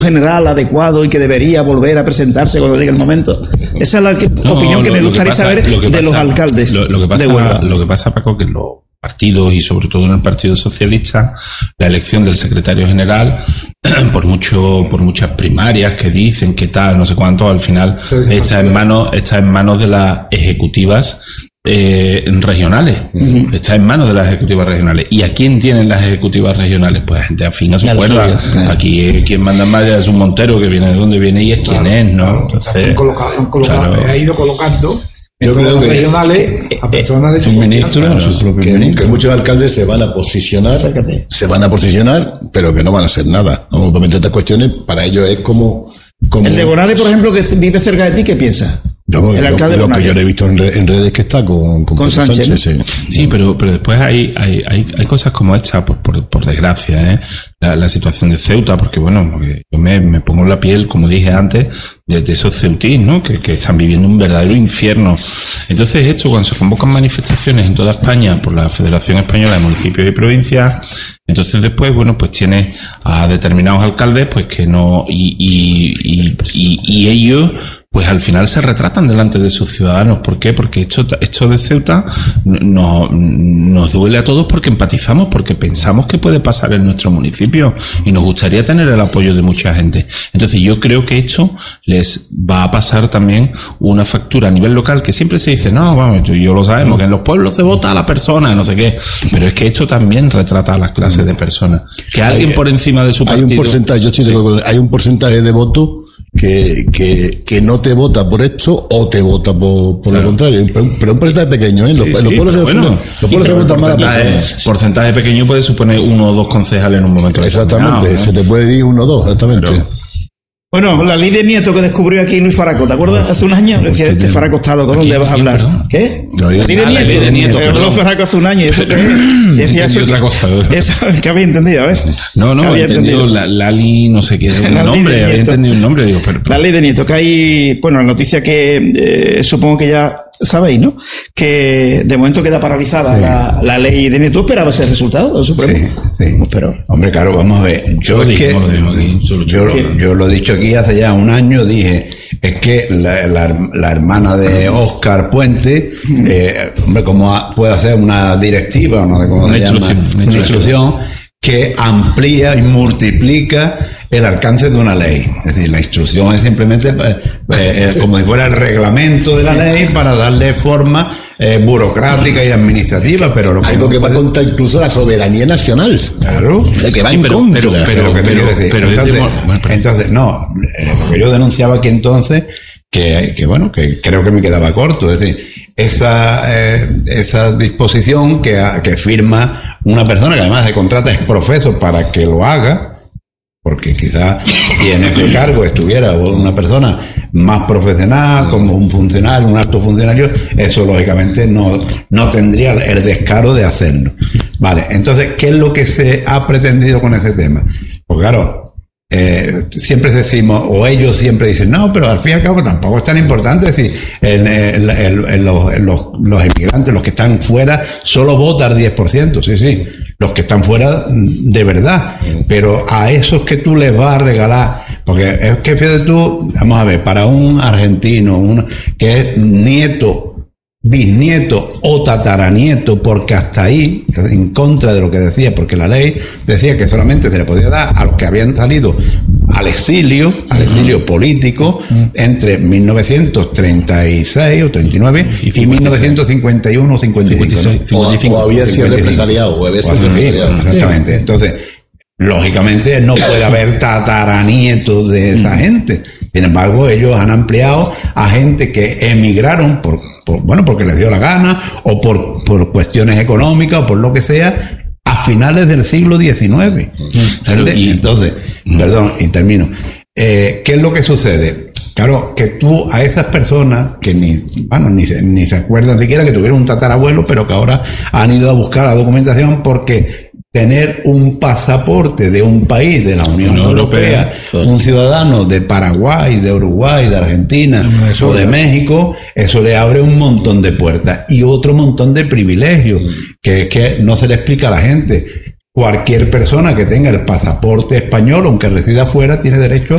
general adecuado y que debería volver a presentarse cuando llegue el momento. Esa es la opinión que me gustaría saber de los alcaldes de Huelva. Lo que pasa, Paco, que los partidos, y sobre todo en el Partido Socialista, la elección del secretario general, por muchas primarias que dicen que tal, no sé cuánto, al final está en manos de las ejecutivas regionales. Está en manos de las ejecutivas regionales. ¿Y a quién tienen las ejecutivas regionales? Pues a gente afín a su cuerda. Aquí quien manda en Maya es un Montero, que viene de donde viene y es quien es, ¿no? Entonces, ha ido colocando. Yo creo que regionales a personas de su ministro, que muchos alcaldes se van a posicionar, pero que no van a hacer nada. Obviamente estas cuestiones para ellos es como el de Bonares, por ejemplo, que vive cerca de ti, ¿qué piensa? El alcalde lo que yo le he visto en redes que está con Sánchez, ¿no? Sí, pero después hay cosas como esta, por desgracia, la situación de Ceuta, porque bueno, yo me pongo en la piel, como dije antes, de esos ceutís, ¿no? Que están viviendo un verdadero infierno. Entonces esto, cuando se convocan manifestaciones en toda España por la Federación Española de Municipios y Provincias, entonces después, bueno, pues tienes a determinados alcaldes, pues que no, y ellos, pues al final se retratan delante de sus ciudadanos. ¿Por qué? Porque esto de Ceuta nos duele a todos, porque empatizamos, porque pensamos que puede pasar en nuestro municipio y nos gustaría tener el apoyo de mucha gente. Entonces yo creo que esto les va a pasar también una factura a nivel local, que siempre se dice, no, vamos, yo lo sabemos, que en los pueblos se vota a la persona, no sé qué, pero es que esto también retrata a las clases de personas. Que alguien por encima de su partido... Hay un porcentaje, yo estoy de acuerdo, hay un porcentaje de votos que no te vota por esto o te vota por lo contrario, pero un porcentaje pequeño, ¿eh? Los pueblos se votan mal a personas. Porcentaje pequeño puede suponer 1 o 2 concejales en un momento. Exactamente, se te puede ir 1 o 2, exactamente. Bueno, la ley de Nieto que descubrió aquí Luis Faraco, ¿te acuerdas? Hace un año decía, este Faraco está loco, ¿dónde vas a hablar? ¿Qué? La ley de Nieto. Habló Faraco hace un año, y eso que decía eso. Otra cosa, eso que había entendido, a ver. No, había entendido Lali, no sé qué, un nombre, había entendido un nombre, digo, pero. La ley de Nieto, que hay, bueno, la noticia que supongo que ya sabéis, ¿no? Que de momento queda paralizada la ley de Nieto. ¿Tú esperabas ese resultado del Supremo? Sí. Pero, hombre, claro, vamos a ver. Yo lo he dicho aquí hace ya un año, dije, es que la hermana de Óscar Puente, hombre, ¿cómo puede hacer una directiva, no sé cómo se llama? Una instrucción que amplía y multiplica el alcance de una ley. Es decir, la instrucción es simplemente como si fuera el reglamento de la ley para darle forma burocrática y administrativa, pero algo que va contra incluso la soberanía nacional. Claro. Que va en contra. Entonces, lo que yo denunciaba aquí entonces, que creo que me quedaba corto, es decir, esa disposición que firma una persona que además se contrata exprofeso para que lo haga, porque quizás si en ese cargo estuviera una persona más profesional, como un funcionario, un alto funcionario, eso lógicamente no tendría el descaro de hacerlo. Vale, entonces, ¿qué es lo que se ha pretendido con ese tema? Pues claro, siempre decimos, o ellos siempre dicen, no, pero al fin y al cabo tampoco es tan importante. Es decir, los inmigrantes, los que están fuera, solo vota el 10%, sí, los que están fuera de verdad, pero a esos que tú les vas a regalar, porque es que fíjate tú, vamos a ver, para un argentino, que es nieto, bisnieto o tataranieto, porque hasta ahí, en contra de lo que decía, porque la ley decía que solamente se le podía dar a los que habían salido al exilio político entre 1936 o 39 y 1951 o 55. O había sido represaliado. Exactamente. Entonces, lógicamente no puede haber tataranietos de esa gente. Sin embargo, ellos han ampliado a gente que emigraron porque les dio la gana, o por cuestiones económicas, o por lo que sea, a finales del siglo XIX. Entonces, y termino. ¿Qué es lo que sucede? Claro, que tú a esas personas que ni se acuerdan siquiera que tuvieron un tatarabuelo, pero que ahora han ido a buscar la documentación, porque tener un pasaporte de un país de la Unión Europea, un ciudadano de Paraguay, de Uruguay, de Argentina o de México, eso le abre un montón de puertas y otro montón de privilegios que es que no se le explica a la gente. Cualquier persona que tenga el pasaporte español, aunque resida afuera, tiene derecho